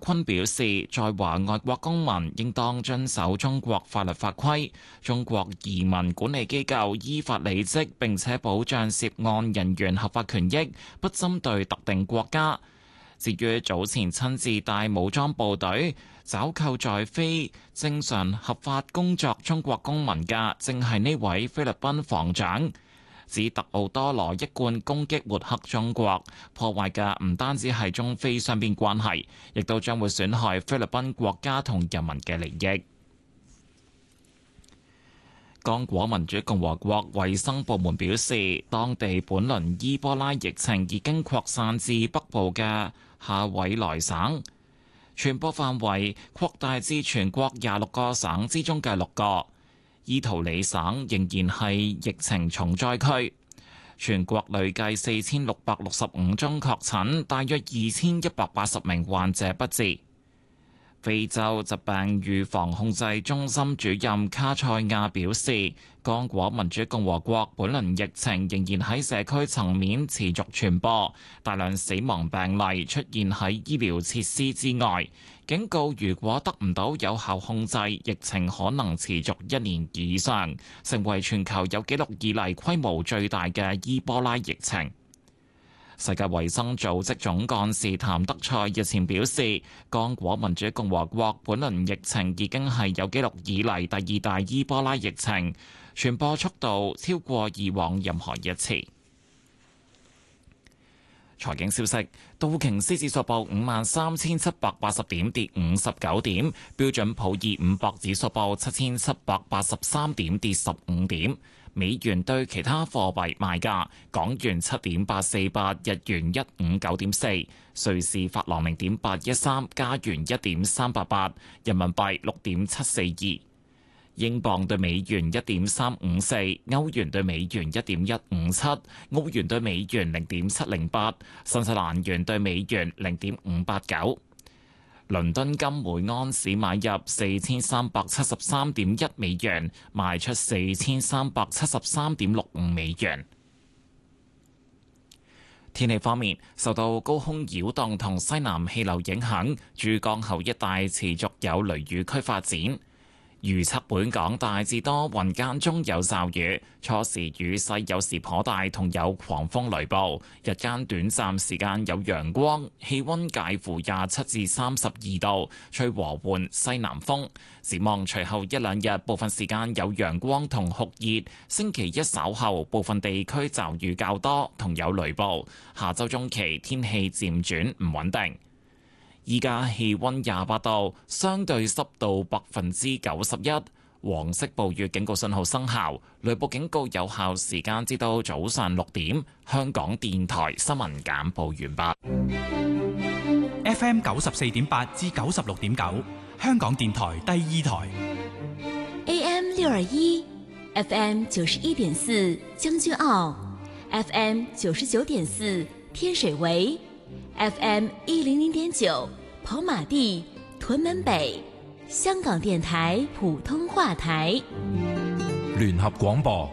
坤表示，在華外國公民應當遵守中國法律法規，中國移民管理機構依法履職，並且保障涉案人員合法權益，不針對特定國家。至於早前親自帶武裝部隊抓扣在非正常合法工作中國公民嘅，正係呢位菲律賓防長。指特奧多羅一貫攻擊抹黑中國，破壞嘅唔單止係中菲雙邊關係，亦都將會損害菲律賓國家同人民嘅利益。剛果民主共和國衛生部門表示，當地本輪伊波拉疫情已經擴散至北部嘅夏委萊省，傳播範圍擴大至全國26個省之中嘅6個。伊圖里省仍然係疫情重災區，全國累計4665宗確診，大約2180名患者不治。非洲疾病預防控制中心主任卡塞亞表示，剛果民主共和國本輪疫情仍然喺社區層面持續傳播，大量死亡病例出現喺醫療設施之外，警告如果得唔到有效控制，疫情可能持續1年以上，成為全球有紀錄以嚟規模最大嘅伊波拉疫情。世界衛生組織總幹事譚德塞日前表示，剛果民主共和國本輪疫情已經係有紀錄以嚟第2大伊波拉疫情，傳播速度超過以往任何一次。財經消息，道瓊斯指數報53,780點，跌59點；標準普爾500指數報7,783點，跌15點。美元對其他貨幣賣價：港元7.848，日元159.4，瑞士法郎0.813，加元1.388，人民幣6.742，英鎊對美元1.354，歐元對美元1.157，澳元對美元0.708，新西蘭元對美元0.589。倫敦金每盎司買入4373.1美元，賣出4373.65美元。天氣方面，受到高空擾動同西南氣流影響，珠江口一帶持續有雷雨區發展。預測本港大致多雲間中有驟雨，初時雨勢有時頗大，同有狂風雷暴。日間短暫時間有陽光，氣温介乎27至32度，吹和緩西南風。展望隨後一兩日，部分時間有陽光同酷熱。星期一稍後，部分地區驟雨較多，同有雷暴。下週中期天氣漸轉唔穩定。依家氣溫28度，相對濕度91%，黃色暴雨警告信號生效，雷暴警告有效時間至到早上6點。香港電台新聞簡報完畢。 FM 94.8至96.9，香港電台第2台。 AM 621 ，FM 91.4，將軍澳 ，FM 99.4，天水圍。FM 100.9，跑馬地、屯門北，香港電台普通話台。 聯合廣播。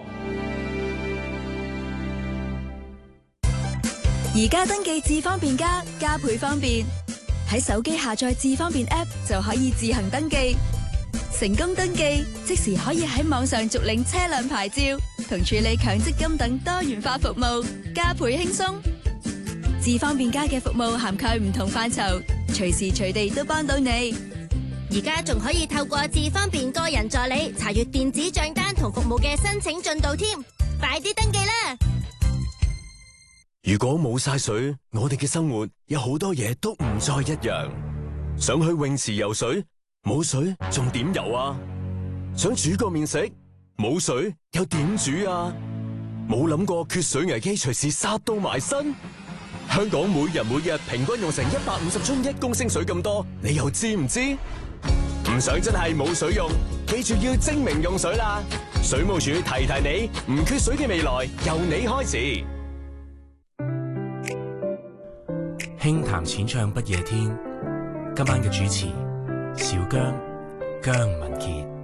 而家登記智方便加倍方便，喺手機下載智方便 App 就可以自行登記，成功登記即時可以喺網上續領車輛牌照同處理強積金等多元化服務，加倍輕鬆。智方便加嘅服務涵蓋唔同範疇，隨時隨地都幫到你。 而家仲可以透過智方便個人助理查閱電子賬單同服務嘅申請進度添，快啲登記啦！ 如果冇晒水，我哋嘅生活有好多嘢都唔再一樣。想去泳池游水，冇水仲點游啊？想煮個麵食，冇水又點煮啊？冇諗過缺水危機隨時殺到埋身。香港每日平均用成150樽1公升水咁多，你又知唔知？唔想真係冇水用，記住要精明用水啦！水務署提你，唔缺水嘅未來由你開始。 輕談淺唱不夜天，今晚嘅主持小姜文傑。